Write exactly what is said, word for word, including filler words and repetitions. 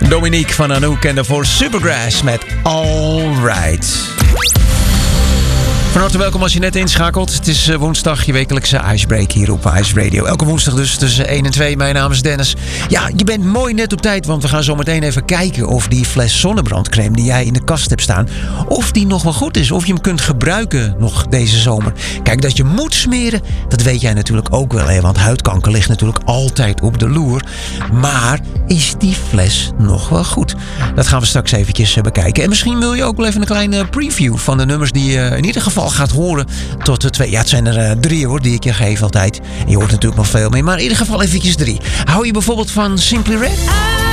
Dominique van Anouk en daarvoor Supergrass met All Right. Van harte welkom als je net inschakelt. Het is woensdag, je wekelijkse Icebreak hier op Ice Radio. Elke woensdag dus tussen één en twee. Mijn naam is Dennis. Ja, je bent mooi net op tijd, want we gaan zo meteen even kijken of die fles zonnebrandcreme die jij in de kast hebt staan, of die nog wel goed is. Of je hem kunt gebruiken nog deze zomer. Kijk, dat je moet smeren, dat weet jij natuurlijk ook wel. Hè? Want huidkanker ligt natuurlijk altijd op de loer. Maar is die fles nog wel goed? Dat gaan we straks eventjes bekijken. En misschien wil je ook wel even een kleine preview van de nummers die je in ieder geval gaat horen tot de twee. Ja, het zijn er uh, drie hoor, die ik je geef altijd. En je hoort natuurlijk nog veel meer, maar in ieder geval eventjes drie. Hou je bijvoorbeeld van Simply Red?